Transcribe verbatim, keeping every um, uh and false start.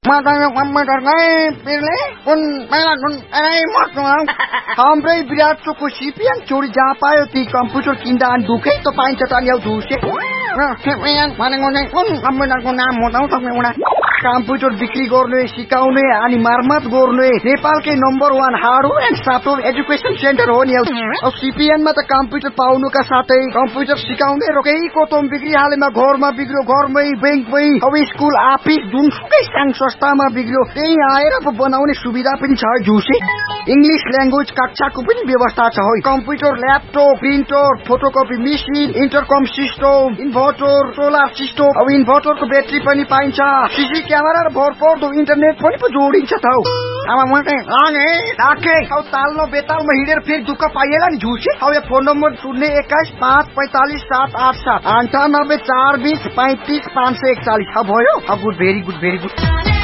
Matanya komputer kai pilih pun malah pun ai mot mau. Hambre virat to ko sipian chori ja payo ti computer kindan duke to pain chatan yau duse. Nah, kepean mana ngone pun komputer ko नाम हो त मेउडा computer बिक्री गर्ने सिकाउने अनि मर्मत गर्ने नेपालकै number one hardware and software education centre हो नि। अब सीपीएन मा त कम्प्युटर पाउनुका साथै कम्प्युटर सिकाउने रोकै कोतम बिक्री हालेमा घरमा बिग्रियो घरमै बैंकमै अब स्कुल अफिस जुनसुकै संघ संस्थामा बिग्रियो त्यही आएर बनाउने सुविधा पनि छ जुसे। इंग्लिश ल्याङ्ग्वेज कक्षाको पनि व्यवस्था छ हो। Computer laptop printer photocopy machine इन्टरकम system inverter solar system अब इन्भर्टरको ब्याट्री पनि पाइन्छ। सीसी क्यामेरा र भरपर्दो इन्टरनेट पनि पो जोडिन्छ त हौ। अब म चाहिँ लागे राखे अब ताल्नो बेतालमा हिँडेर फेरि दुःख पाइएला नि झुसे। अब यो फोन नम्बर शून्य एक्काइस पाँच पैंतालीस सात आठ सात अन्ठानब्बे चार बीस पैंतीस पाँच सय एकचालीस अब भयो। अब good very good very good.